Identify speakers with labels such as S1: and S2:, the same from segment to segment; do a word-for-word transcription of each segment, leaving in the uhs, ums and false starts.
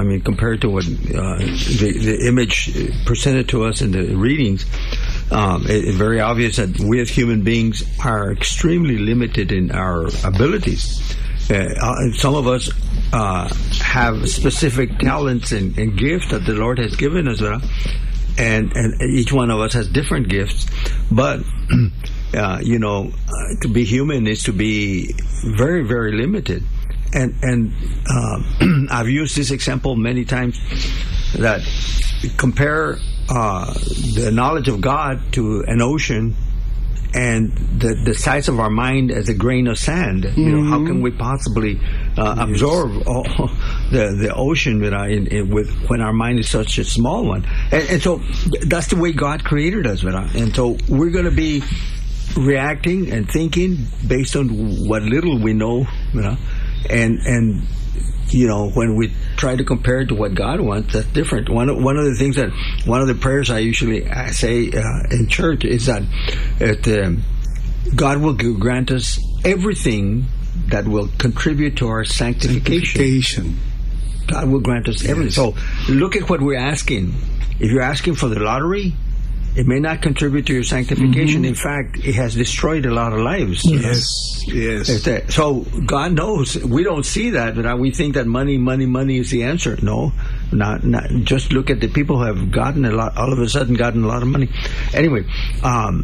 S1: mean, compared to what uh, the, the image presented to us in the readings, um, it, it's very obvious that we as human beings are extremely limited in our abilities. Uh, some of us uh, have specific talents and, and gifts that the Lord has given us, uh, and and each one of us has different gifts. But uh, you know, uh, to be human is to be very, very limited. And and uh, I've used this example many times, that compare uh, the knowledge of God to an ocean, and the the size of our mind as a grain of sand. Mm-hmm. You know, how can we possibly uh, yes. absorb all the the ocean with, our, in, in, with when our mind is such a small one? And, and so that's the way God created us. And so we're going to be reacting and thinking based on what little we know. You know, and and. You know, when we try to compare it to what God wants, that's different. One of, one of the things that, one of the prayers I usually say uh, in church is that it, um, God will grant us everything that will contribute to our sanctification.
S2: sanctification.
S1: God will grant us everything. Yes. So look at what we're asking. If you're asking for the lottery, it may not contribute to your sanctification. Mm-hmm. In fact, it has destroyed a lot of lives.
S2: Yes, yes.
S1: So God knows. We don't see that, but we think that money, money, money is the answer. No, not, not. Just look at the people who have gotten a lot, all of a sudden gotten a lot of money. Anyway, um,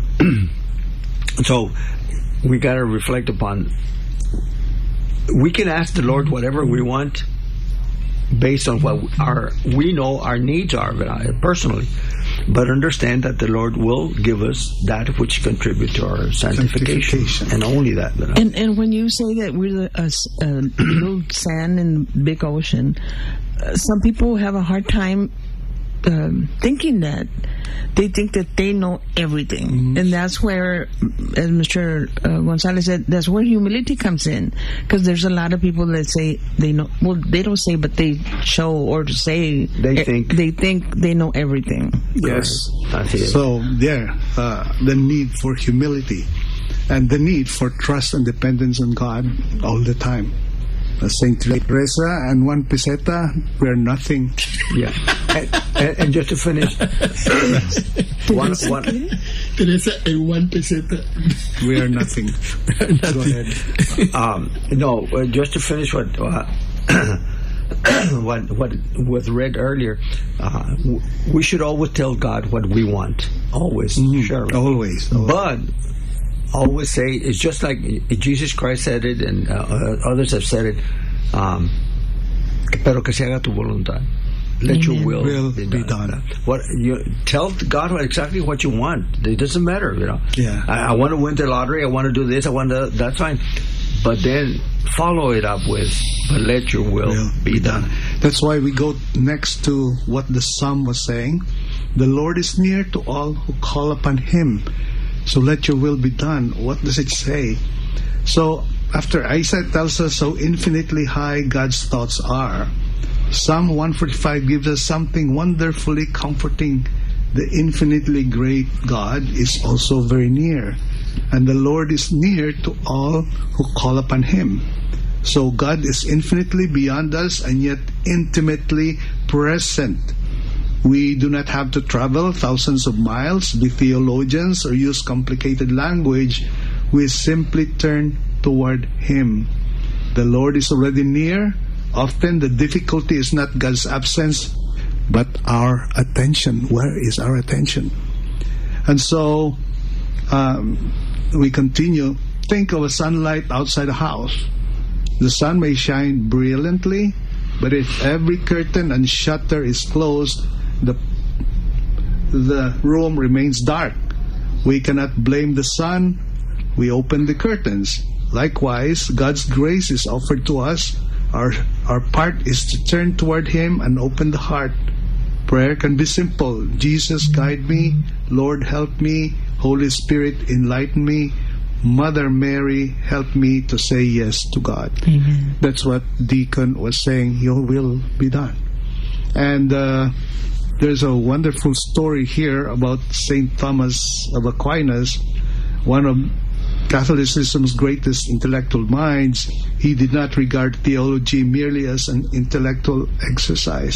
S1: so we got to reflect upon. We can ask the Lord whatever we want based on what our we know our needs are personally. But understand that the Lord will give us that which contributes to our sanctification, sanctification. And only that. You know?
S3: And and when you say that we're a, a little sand in the big ocean, uh, some people have a hard time um, thinking that. They think that they know everything. Mm-hmm. And that's where, as Mister Uh, Gonzalez said, that's where humility comes in. Because there's a lot of people that say they know, well, they don't say, but they show or say
S1: they think
S3: they think they know everything.
S2: Yes. So there, uh, the need for humility and the need for trust and dependence on God all the time. Uh, Saint Teresa and one peseta, we're nothing.
S1: Yeah, and, and, and just to finish, one, one,
S4: Teresa and one peseta,
S2: we are nothing. Go ahead.
S1: Um, no, uh, just to finish what uh, what what was read earlier. Uh, w- we should always tell God what we want. Always,
S2: mm-hmm.
S1: sure,
S2: always, always.
S1: But. Always say, it's just like Jesus Christ said it, and uh, others have said it, um, pero que se haga tu voluntad. Let Amen. Your will,
S2: will
S1: be,
S2: be
S1: done.
S2: done.
S1: What you tell God what, exactly what you want. It doesn't matter, you know.
S2: Yeah.
S1: I, I want to win the lottery. I want to do this. I want to. That's fine. But then follow it up with, but let your will, will be, be done.
S2: done. That's why we go next to what the Psalm was saying. The Lord is near to all who call upon Him. So let your will be done. What does it say? So after Isaiah tells us how infinitely high God's thoughts are, Psalm one forty-five gives us something wonderfully comforting. The infinitely great God is also very near. And the Lord is near to all who call upon Him. So God is infinitely beyond us and yet intimately present. We do not have to travel thousands of miles, be theologians, or use complicated language. We simply turn toward Him. The Lord is already near. Often the difficulty is not God's absence, but our attention. Where is our attention? And so um, we continue. Think of a sunlight outside a house. The sun may shine brilliantly, but if every curtain and shutter is closed, the the room remains dark. We cannot blame the sun. We open the curtains. Likewise, God's grace is offered to us. Our our part is to turn toward Him and open the heart. Prayer can be simple. Jesus, guide me. Lord, help me. Holy Spirit, enlighten me. Mother Mary, help me to say yes to God.
S3: Amen.
S2: That's what Deacon was saying. Your will be done. And uh, there's a wonderful story here about Saint Thomas of Aquinas, one of Catholicism's greatest intellectual minds. He did not regard theology merely as an intellectual exercise.